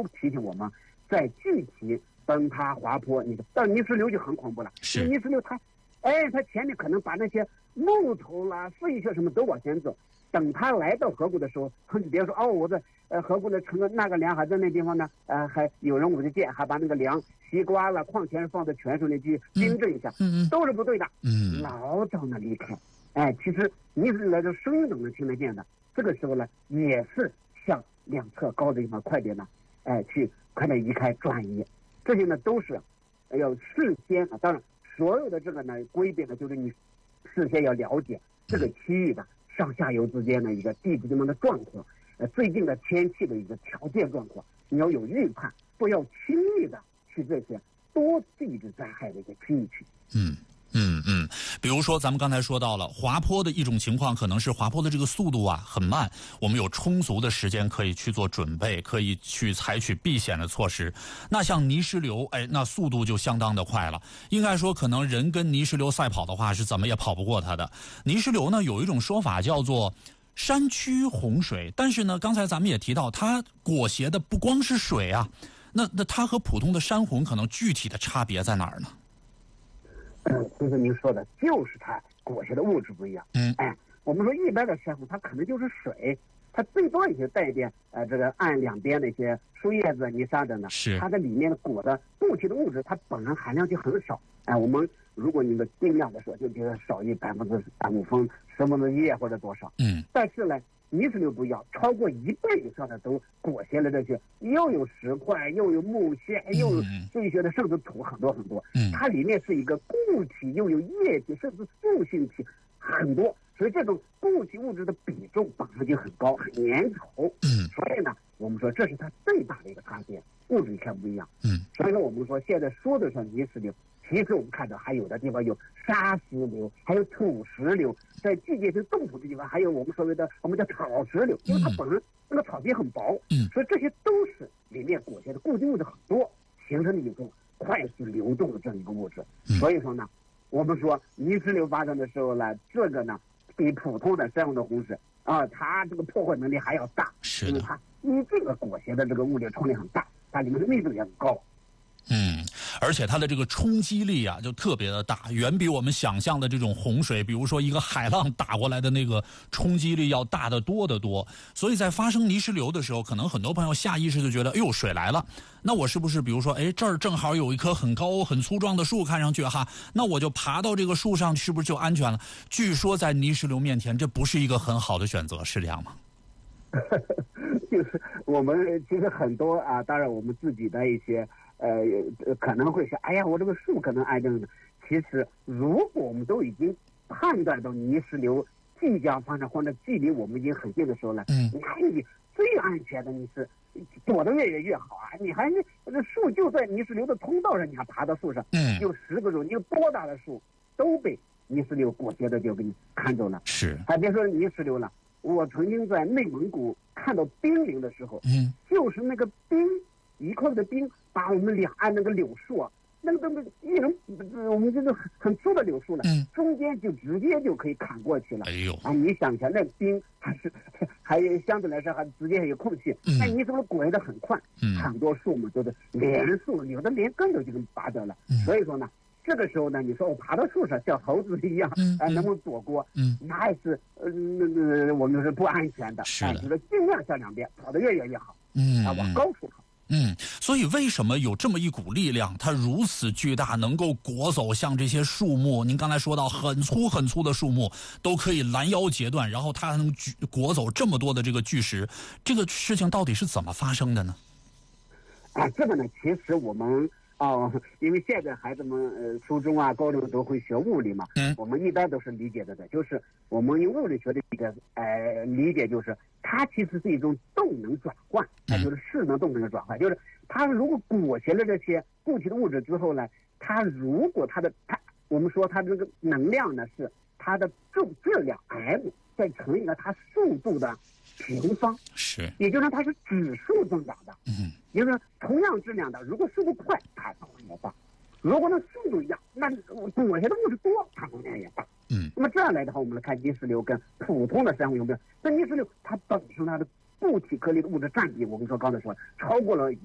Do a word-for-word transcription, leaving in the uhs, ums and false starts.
提醒我们，在具体崩塌滑坡，你到泥石流就很恐怖了。 是泥石流它，哎，它前面可能把那些木头啦、碎屑什么都往前走。等他来到河谷的时候，你别说哦，我在呃河谷的城的那个梁还在那地方呢，呃还有人我就见还把那个梁西瓜了、矿泉水放在泉水里去冰镇一下， 嗯嗯， 都是不对的。 嗯， 老早呢离开，哎，其实你是来这声音都能听得见的。这个时候呢，也是向两侧高的地方快点呢，哎，去快点移开转移。这些呢都是要事先啊，当然所有的这个呢规避呢，就是你事先要了解这个区域的上下游之间的一个地质地方的状况，呃，最近的天气的一个条件状况，你要有预判，不要轻易的去这些多地质灾害的一个区域去。 嗯。嗯嗯，比如说咱们刚才说到了滑坡的一种情况，可能是滑坡的这个速度啊很慢，我们有充足的时间可以去做准备，可以去采取避险的措施。那像泥石流，哎，那速度就相当的快了。应该说，可能人跟泥石流赛跑的话，是怎么也跑不过它的。泥石流呢，有一种说法叫做山区洪水，但是呢，刚才咱们也提到，它裹挟的不光是水啊，那那它和普通的山洪可能具体的差别在哪儿呢？ 嗯，就是您说的，就是它裹挟的物质不一样。 嗯， 哎，我们说一般的山洪，它可能就是水，它最多也就带一点呃这个岸两边那些树叶子、泥沙的呢。 是它的里面的裹的固体的物质，它本身含量就很少。哎，我们如果你的定量的说，就比如少于百分之五分、十分之一或者多少。 嗯， 但是呢，泥石流不一样，超过一半以上的都裹挟了这些，又有石块，又有木屑，又有碎屑的，甚至土很多很多。 嗯，它里面是一个固体，又有液体，甚至塑性体很多，所以这种固体物质的比重本身就很高，很粘稠。 嗯， 所以呢，我们说这是它最大的一个差别，物质一看不一样。 嗯， 所以说我们说现在说的是泥石流，其实我们看到还有的地方有沙石流，还有土石流，在季节性冻土的地方，还有我们所谓的我们叫草石流，因为它本身那个草皮很薄， 嗯， 所以这些都是里面裹挟的固定物质很多，形成的一种快速流动的这样一个物质。 嗯， 所以说呢，我们说泥石流发生的时候呢，这个呢比普通的山洪的洪水啊，它这个破坏能力还要大， 是的， 因为它因为这个裹挟的这个物质冲力很大，它里面的密度也很高。 嗯，而且它的这个冲击力啊，就特别的大，远比我们想象的这种洪水，比如说一个海浪打过来的那个冲击力要大得多得多。所以在发生泥石流的时候，可能很多朋友下意识就觉得，哎呦，水来了，那我是不是比如说，哎，这儿正好有一棵很高很粗壮的树，看上去哈，那我就爬到这个树上，是不是就安全了？据说在泥石流面前，这不是一个很好的选择，是这样吗？ 就是我们其实很多啊，当然我们自己的一些呃可能会说，哎呀，我这个树可能安全的。其实如果我们都已经判断到泥石流即将发生或者距离我们已经很近的时候了， 嗯， 那你最安全的你是躲得越远越好啊！你还是这树就在泥石流的通道上，你还爬到树上， 嗯， 有十个树，你有多大的树都被泥石流裹挟的就给你看走了。 是， 还别说泥石流了。我曾经在内蒙古看到冰凌的时候， 嗯， 就是那个冰一块的冰，把我们两岸那个柳树啊，那个那个一人，我们这个很很粗的柳树了， 嗯， 中间就直接就可以砍过去了。 哎呦， 啊，你想想，那冰还是还相对来说还直接还有空气， 嗯， 那你怎么裹得很快？ 嗯， 很多树木都是连树，有的连根都就给拔掉了。 嗯， 所以说呢。这个时候呢，你说我爬到树上像猴子一样， 嗯， 啊，能不能躲过？ 嗯， 那还是呃，那个我们是不安全的。 是的， 就是尽量向两边跑得越远越好。 嗯， 啊，往高处跑。 嗯，所以为什么有这么一股力量，它如此巨大，能够裹走像这些树木？您刚才说到很粗很粗的树木都可以拦腰截断，然后它还能裹走这么多的这个巨石，这个事情到底是怎么发生的呢？ 啊，这个呢，其实我们。哦，因为现在孩子们呃初中啊、高中都会学物理嘛， 嗯， 我们一般都是理解的的，就是我们用物理学的一个呃理解，就是它其实是一种动能转换，它就是势能动能的转换，就是它如果裹挟了这些固体的物质之后呢，它如果它的它我们说它这个能量呢是它的重质量 m 再乘以了它速度的平方， 是， 也就是说它是指数增长的， 嗯， 也就是说同样质量的，如果速度快，它能量也大；如果那速度一样，那裹挟的物质多，它能量也大。 嗯， 那么这样来的话，我们来看泥石流跟普通的山洪有没有？那泥石流它本身它的固体颗粒的物质占比，我们说刚才说超过了